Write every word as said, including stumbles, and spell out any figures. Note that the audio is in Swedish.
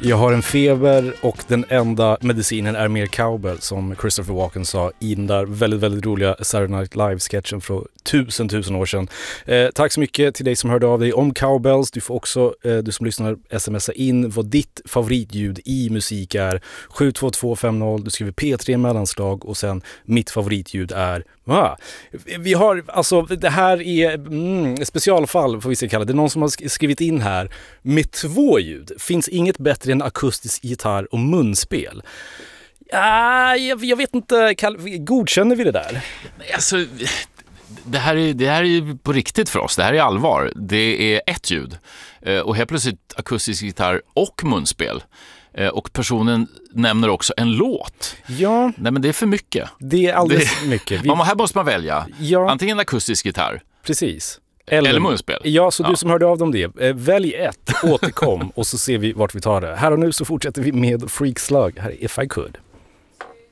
Jag har en feber och den enda medicinen är mer cowbell, som Christopher Walken sa i den där väldigt, väldigt roliga Saturday Night Live-sketchen för tusen, tusen år sedan. Eh, tack så mycket till dig som hörde av dig om cowbells. Du får också, eh, du som lyssnar, smsa in vad ditt favoritljud i musik är. sju två två fem noll, du skriver P tre mellanslag och sen mitt favoritljud är... Ah, vi har, alltså det här är mm, ett specialfall får vi se kalla det. Det är någon som har skrivit in här med två ljud. Finns inget bättre än akustisk gitarr och munspel. Ja, jag, jag vet inte, godkänner vi det där? Alltså, det här, är, det här är ju på riktigt för oss. Det här är allvar. Det är ett ljud. Och helt plötsligt akustisk gitarr och munspel. Och personen nämner också en låt. Ja. Nej, men det är för mycket. Det är alldeles för mycket. Vi... Här måste man välja. Ja. Antingen akustisk gitarr. Precis. Eller, eller munspel. Ja, så ja. Du som hörde av dem det, välj ett, återkom och så ser vi vart vi tar det. Här och nu så fortsätter vi med Freak Slug. Här är If I Could.